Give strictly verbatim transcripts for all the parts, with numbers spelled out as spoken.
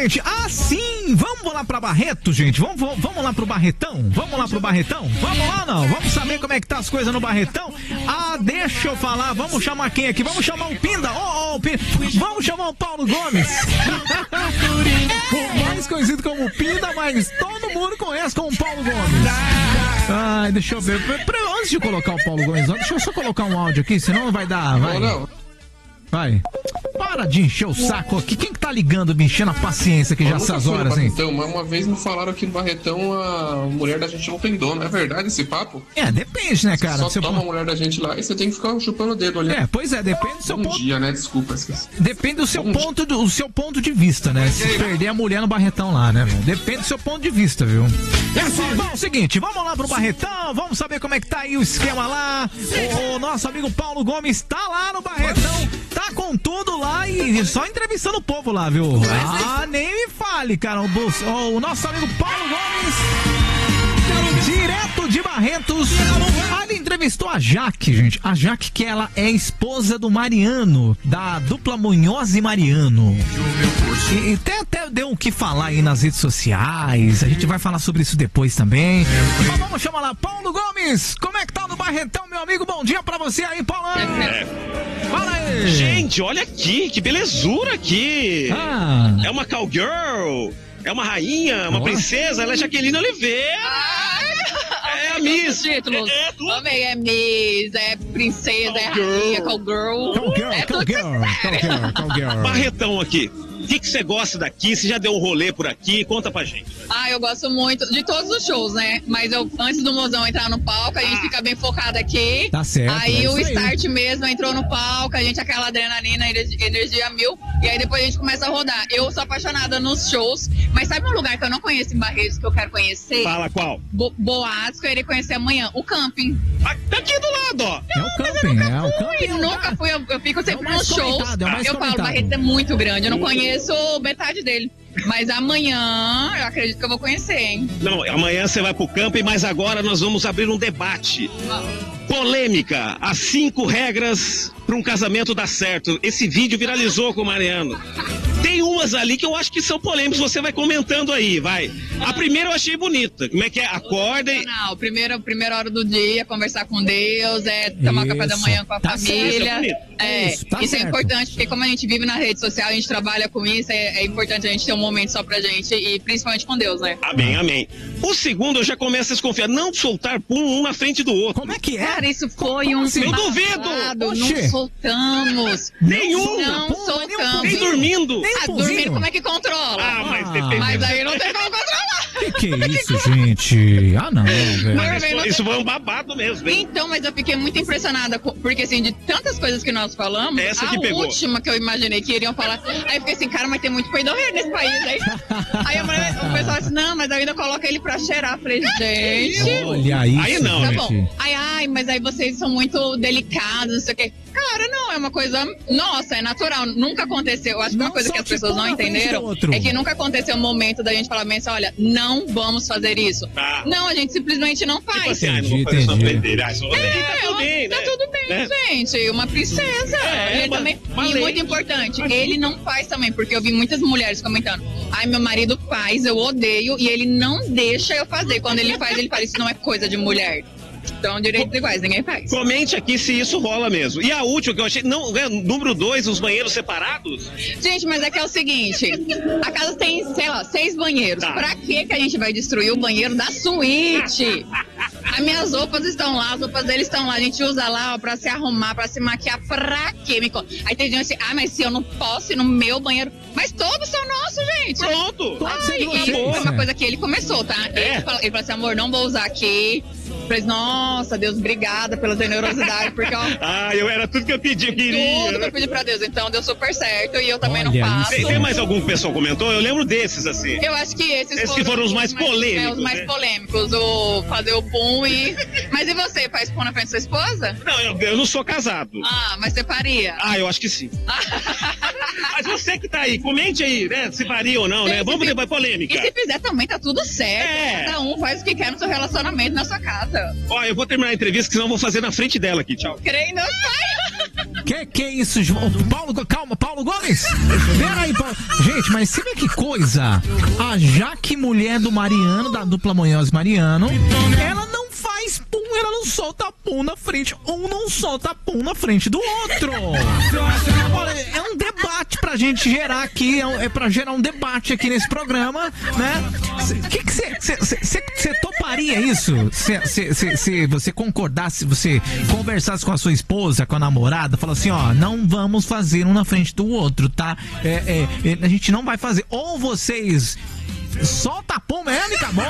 gente. Ah, sim! Vamos lá pra Barreto, gente. Vamos, vamos, vamos lá pro Barretão? Vamos lá pro Barretão? Vamos lá, não? Vamos saber como é que tá as coisas no Barretão? Ah, deixa eu falar. Vamos chamar quem aqui? Vamos chamar o Pinda. Oh, oh, Pinda. Vamos chamar o Paulo Gomes. O mais conhecido como Pinda, mas todo mundo conhece como Paulo Gomes. Ai, deixa eu ver. Antes de colocar o Paulo Gomes, deixa eu só colocar um áudio aqui, senão não vai dar. Vai. Não, não. Vai. Para de encher o saco aqui. Quem que tá ligando, me enchendo a paciência aqui já essas horas, hein? Então, mas uma vez me falaram aqui no Barretão, a mulher da gente não tem dono. É verdade esse papo? É, depende, né, cara? Só Você toma pode... a mulher da gente lá e você tem que ficar chupando o dedo ali. É, pois é, depende do seu Bom ponto. dia, né? Desculpa, esqueci. Depende do seu Bom ponto, do, o seu ponto de vista, né? Se perder a mulher no Barretão lá, né? Depende do seu ponto de vista, viu? Bom, é o seguinte, vamos lá pro Barretão, vamos saber como é que tá aí o esquema lá. O, o nosso amigo Paulo Gomes tá lá no Barretão, tá com tudo lá e só entrevistando o povo lá, viu? Ah, nem me fale, cara. O, o, o nosso amigo Paulo Gomes, direto de Barretos, ele entrevistou a Jaque, gente. A Jaque, que ela é esposa do Mariano, da dupla Munhoz e Mariano. E até, até deu o que falar aí nas redes sociais. A gente vai falar sobre isso depois também. Mas vamos chamar lá, Paulo Gomes. Como é que tá no Barretão, meu amigo? Bom dia pra você aí, Paulão. É. Fala aí. Gente, olha aqui, que belezura aqui. Ah. É uma cowgirl, é uma rainha, uma Oh. princesa, ela é Jaqueline Oliveira. É a Miss. Títulos. É, é tudo. Também é Miss, é princesa, é rainha, cowgirl. Cowgirl, É tudo cowgirl, cowgirl, cowgirl. Barretão aqui. O que que você gosta daqui? Você já deu um rolê por aqui? Conta pra gente. Ah, eu gosto muito de todos os shows, né? Mas eu, antes do Mozão entrar no palco, a gente fica bem focado aqui. Tá certo, Aí é o isso aí. start mesmo entrou no palco, a gente aquela adrenalina, energia, energia mil. E aí depois a gente começa a rodar. Eu sou apaixonada nos shows, mas sabe um lugar que eu não conheço em Barretos que eu quero conhecer? Fala qual? Bo Boatos, que eu irei conhecer amanhã. O camping. Ah, tá aqui do lado, ó. É o camping, é o Fui, camping. nunca fui, eu, eu fico sempre É o mais nos shows. comentado, é o mais Eu falo, comentado. Barretos é muito grande, eu não conheço metade dele. Mas amanhã eu acredito que eu vou conhecer, hein? Não, amanhã você vai pro camping, mas agora nós vamos abrir um debate. Polêmica, as cinco regras para um casamento dar certo. Esse vídeo viralizou com o Mariano. Tem umas ali que eu acho que são polêmicas, você vai comentando aí, vai. A primeira eu achei bonita. Como é que é? Acorda e... Não, primeira, primeira hora do dia, conversar com Deus, é tomar Isso. café da manhã com a Tá família. certo, é bonito. É, Isso, tá isso é certo. importante, porque como a gente vive na rede social, a gente trabalha com isso, é, é importante a gente ter um momento só pra gente, e principalmente com Deus, né? Amém, amém. O segundo eu já começo a desconfiar. Não soltar pum um na frente do outro. Como é que é? Cara, isso foi um assim? Eu duvido! babado, Oxê. não soltamos. Nenhum! Não Pum, nem um soltamos. Nem dormindo! Nem Ah, um dormindo, pãozinho. como é que controla? Ah, mas Ah. depende. Mas aí não tem como controlar. Que que é isso, gente? Ah, não, velho. Mas Não, isso, isso foi um babado mesmo, hein? Então, mas eu fiquei muito impressionada, com- porque assim, de tantas coisas que nós falamos, Essa a que pegou. última que eu imaginei que iriam falar, aí eu fiquei assim, cara, mas tem muito peidorreiro nesse país, aí, aí a mulher- o pessoal disse, não, mas eu ainda coloca ele pra cheirar, eu falei, gente, Olha isso, Aí não, tá gente. bom, ai, ai, mas aí vocês são muito delicados, não sei o quê. Cara, não, é uma coisa, nossa, é natural, nunca aconteceu, eu acho que Não uma coisa que as solte pessoas pum não na frente do entenderam outro. é que nunca aconteceu o momento da gente falar bem assim, olha, não vamos fazer isso. Ah. Não, a gente simplesmente não Tipo faz. assim, ah, não vou Entendi, fazer só entendi. brincadeira. Ah, só vou- É, tá tudo bem, né? tá tudo bem, Né? gente. Uma princesa. É, ele uma- também. uma E lei. muito importante, ele não faz também, porque eu vi muitas mulheres comentando. Ai, meu marido faz, eu odeio, e ele não deixa eu fazer. Quando ele faz, ele fala, isso não é coisa de mulher. Então, direitos iguais, ninguém faz. Comente aqui se isso rola mesmo. E a última que eu achei, não, é, número dois, os banheiros separados? Gente, mas é que é o seguinte: a casa tem, sei lá, seis banheiros. Tá. Pra que que a gente vai destruir o banheiro da suíte? As minhas roupas estão lá, as roupas deles estão lá. A gente usa lá ó, pra se arrumar, pra se maquiar. Pra quê? Me conta. Aí tem gente assim, ah, mas se eu não posso ir no meu banheiro. Mas todos são nossos, gente. Pronto! Pode ser Ai, de e vocês, foi uma né? coisa que ele começou, tá? É. Ele, falou, ele falou assim, amor, não vou usar aqui. Eu falei, nossa, Deus, obrigada pela generosidade, porque, ó, Ah, eu era tudo que eu pedi, eu tudo que eu queria. pedi pra Deus. Então deu super certo e eu também Olha não faço. Tem, tem mais algum que o pessoal comentou? Eu lembro desses, assim. Eu acho que esses, Esses que foram os mais polêmicos, É, os mais né? polêmicos, o fazer o pum e... Mas e você, faz pum na frente da sua esposa? Não, eu, eu não sou casado. Ah, mas você faria? Ah, eu acho que sim. Mas você que tá aí, comente aí, né? Se varia ou não, né? Sim, Vamos sim. depois polêmica. E se fizer também, tá tudo certo. É. Cada um faz o que quer no seu relacionamento, na sua casa. Ó, eu vou terminar a entrevista, que senão eu vou fazer na frente dela aqui. Tchau. Creio em Deus, pai. Que que é isso, João? Paulo, calma, Paulo Gomes. Pera aí, Paulo. Gente, mas você vê que coisa? A Jaque, mulher do Mariano, da dupla Munhoz Mariano, ela não faz pum, ela não solta pum na frente, um não solta pum na frente do outro. Olha, é um debate pra gente gerar aqui, é, um, é pra gerar um debate aqui nesse programa, né? Que que você toparia isso? Se você concordasse, você conversasse com a sua esposa, com a namorada, fala assim, ó, não vamos fazer um na frente do outro, tá? É, é, a gente não vai fazer. Ou vocês solta pum mesmo, acabou.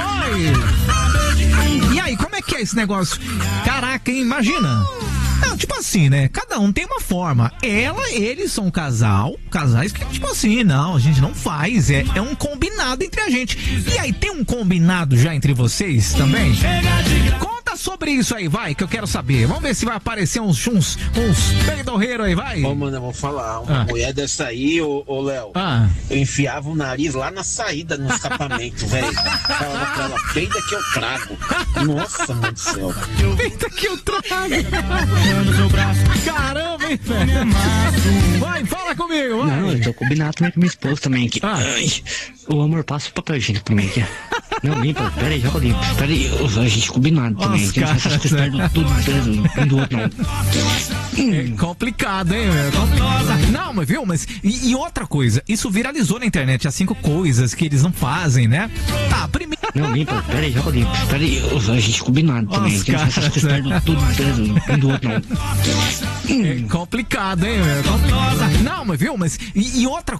E aí, como é que é esse negócio? Caraca, hein? Imagina. Não, tipo assim, né? Cada um tem uma forma. Ela, eles são um casal, casais que, tipo assim, não, a gente não faz. É, é um combinado entre a gente. E aí, tem um combinado já entre vocês também? Conta sobre isso aí, vai, que eu quero saber. Vamos ver se vai aparecer uns, uns, uns peidorreiros aí, vai. Ô, mano, eu vou falar. Uma ah. mulher dessa aí, ô, ô Léo, ah. eu enfiava o nariz lá na saída, no escapamento, velho. Falava pra ela, peida que eu trago. Nossa, mano do céu. Peida que eu trago. Caramba, hein, velho? Vai, fala comigo, vai. Não, eu tô combinado também com minha esposa também aqui. Ah. O amor, passa o papel higiênico pra mim aqui. Não, limpa, peraí, já limpo. Peraí, a gente combinado também. Os caras, essas coisas perdem tudo um do outro, não. É complicado, hein, velho? Complicado. Não, mas viu, mas. E, e outra coisa, isso viralizou na internet, as cinco coisas que eles não fazem, né? Tá, primeiro. Não, limpa, peraí, já limpo. Peraí, a gente combinado também. Essas coisas perdem tudo um do outro, não. É complicado, hein, velho? Complicado. Não, mas viu, mas. E, e outra